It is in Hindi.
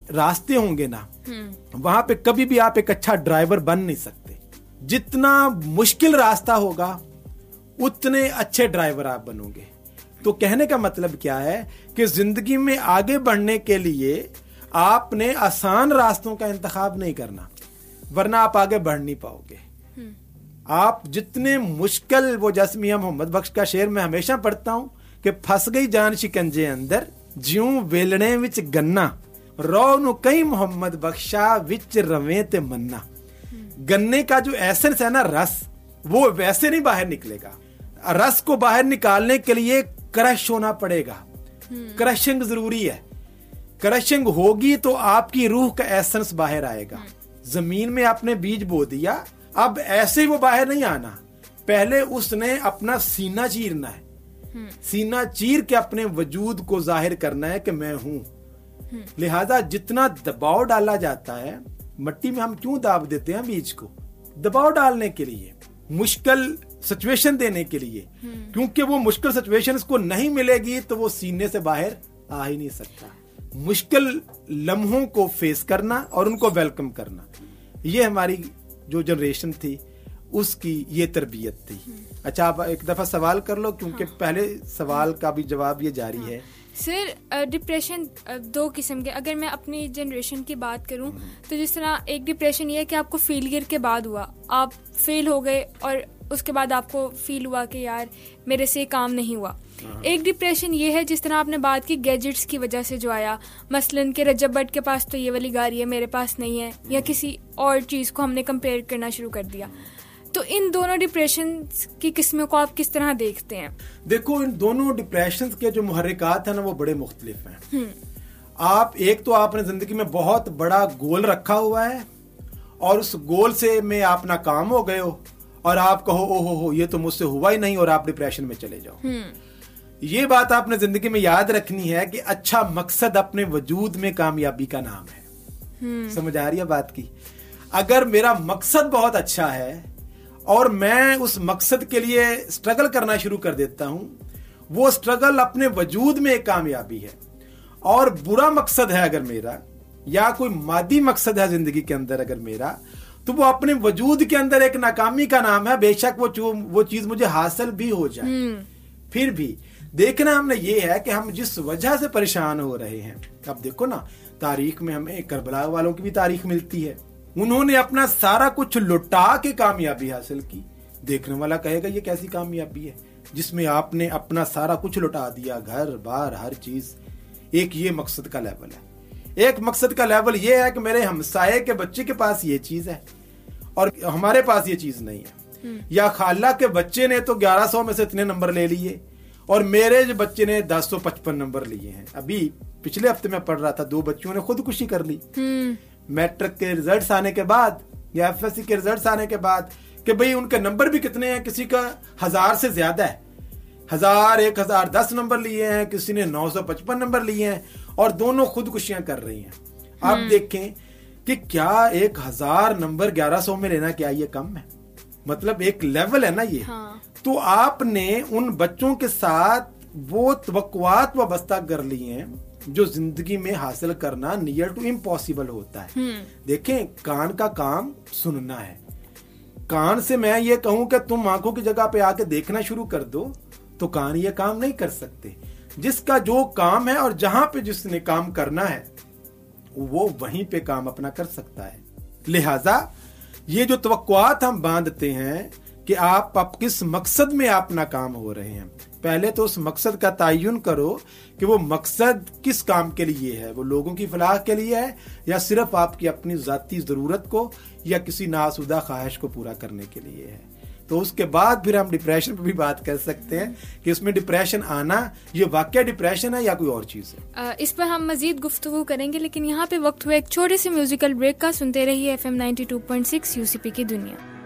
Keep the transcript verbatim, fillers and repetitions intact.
रास्ते होंगे ना, वहां पे कभी भी आप एक अच्छा ड्राइवर बन नहीं सकते। जितना मुश्किल रास्ता होगा उतने अच्छे ड्राइवर आप बनोगे। तो कहने का मतलब क्या है कि जिंदगी में आगे बढ़ने के लिए आपने आसान रास्तों का इंतखाब नहीं करना, वरना आप आगे बढ़ नहीं पाओगे। आप जितने मुश्किल, वो जैसे मियां मोहम्मद बख्श का शेर मैं हमेशा पढ़ता हूं कि फंस गई जान शिकंजे अंदर, ज्यों वेलणे विच गन्ना, रो नु कई मोहम्मद बख्शा विच रवे ते मन्ना। गन्ने का जो एसेंस है ना, रस, वो वैसे नहीं बाहर निकलेगा। रस को बाहर निकालने के लिए क्रश होना पड़ेगा, क्रशिंग जरूरी है। क्रशिंग होगी तो आपकी रूह का एसेंस बाहर आएगा। जमीन में आपने बीज बो दिया, अब ऐसे ही वो बाहर नहीं आना, पहले उसने अपना सीना चीरना है। सीना चीर के अपने वजूद को जाहिर करना है कि मैं हूं। लिहाजा जितना दबाव डाला जाता है, मट्टी में हम क्यों दाब देते हैं बीज को? दबाव डालने के लिए, मुश्किल सिचुएशन देने के लिए, क्योंकि वो मुश्किल सिचुएशन को नहीं मिलेगी तो वो सीने से बाहर आ ही नहीं सकता। मुश्किल लम्हों को फेस करना और उनको वेलकम करना, ये हमारी जो जनरेशन थी उसकी ये तरबियत थी। अच्छा, आप एक दफा सवाल कर लो, क्योंकि हाँ। पहले सवाल का भी जवाब ये जारी हाँ। है। सर, डिप्रेशन दो किस्म के, अगर मैं अपनी जनरेशन की बात करूं तो जिस तरह एक डिप्रेशन ये है कि आपको फेलियर के बाद हुआ, आप फेल हो गए और उसके बाद आपको फील हुआ कि यार मेरे से काम नहीं हुआ। एक डिप्रेशन ये है जिस तरह आपने बात की गैजेट्स की वजह से जो आया, मसलन कि रजब भट्ट के पास तो ये वाली गाड़ी है, मेरे पास नहीं है, या किसी और चीज़ को हमने कंपेयर करना शुरू कर दिया। तो इन दोनों डिप्रेशन की किस्मों को आप किस तरह देखते हैं? देखो, इन दोनों डिप्रेशन के जो मुहर्रिकात है ना, वो बड़े मुख्तलिफ हैं। आप एक तो आपने जिंदगी में बहुत बड़ा गोल रखा हुआ है और उस गोल से में आप नाकाम हो गए हो और आप कहो ओहो हो ये तो मुझसे हुआ ही नहीं, और आप डिप्रेशन में चले जाओ। ये बात आपने जिंदगी में याद रखनी है कि अच्छा मकसद अपने वजूद में कामयाबी का नाम है। समझ आ रही है बात की? अगर मेरा मकसद बहुत अच्छा है और मैं उस मकसद के लिए स्ट्रगल करना शुरू कर देता हूं, वो स्ट्रगल अपने वजूद में एक कामयाबी है। और बुरा मकसद है अगर मेरा, या कोई मादी मकसद है जिंदगी के अंदर अगर मेरा, तो वो अपने वजूद के अंदर एक नाकामी का नाम है। बेशक वो वो चीज मुझे हासिल भी हो जाए, फिर भी देखना हमने ये है कि हम जिस वजह से परेशान हो रहे हैं। अब देखो ना, तारीख में हमें करबला वालों की भी तारीख मिलती है, उन्होंने अपना सारा कुछ लुटा के कामयाबी हासिल की। देखने वाला कहेगा ये कैसी कामयाबी है जिसमें आपने अपना सारा कुछ लुटा दिया, घर बार हर चीज। एक ये मकसद का लेवल है। एक मकसद का लेवल ये है कि मेरे हमसाये के बच्चे के पास ये चीज है और हमारे पास ये चीज नहीं है, या खाला के बच्चे ने तो ग्यारह सौ में से इतने नंबर ले लिए और मेरे जो बच्चे ने दस सौ पचपन नंबर लिए हैं। अभी पिछले हफ्ते में पढ़ रहा था, दो बच्चों ने खुदकुशी कर ली मैट्रिक के रिजल्ट्स आने के बाद या एफएससी के रिजल्ट्स आने के बाद कि भाई उनके नंबर भी कितने हैं, किसी का हजार से ज्यादा है, हजार एक हजार दस नंबर लिए हैं, किसी ने नौ सौ पचपन नंबर लिए हैं, और दोनों खुदकुशियां कर रही हैं। आप देखें कि क्या एक हजार नंबर ग्यारह सौ में लेना क्या ये कम है? मतलब एक लेवल है ना ये। हाँ। तो आपने उन बच्चों के साथ वो तवक्कुआत वाबस्ता कर ली हैं जो जिंदगी में हासिल करना नियर टू इम्पॉसिबल होता है। देखें, कान का काम सुनना है। कान से मैं ये कहूं कि तुम आंखों की जगह पे आके देखना शुरू कर दो, तो कान ये काम नहीं कर सकते। जिसका जो काम है और जहां पे जिसने काम करना है वो वहीं पे काम अपना कर सकता है। लिहाजा ये जो तवक्कुआत हम बांधते हैं कि आप, आप किस मकसद में आप नाकाम हो रहे हैं, पहले तो उस मकसद का तयन करो कि वो मकसद किस काम के लिए है। वो लोगों की फलाह के लिए है या सिर्फ आपकी अपनी जाती जरूरत को या किसी नासुदा ख्वाहिश को पूरा करने के लिए है। तो उसके बाद फिर हम डिप्रेशन पर भी बात कर सकते हैं कि इसमें डिप्रेशन आना ये वाकई डिप्रेशन है या कोई और चीज है। इस पर हम मजीद गुफ्तगू करेंगे, लेकिन यहाँ पे वक्त हुआ एक छोटे से म्यूजिकल ब्रेक का। सुनते रहिए F M ninety two point six UCP की दुनिया।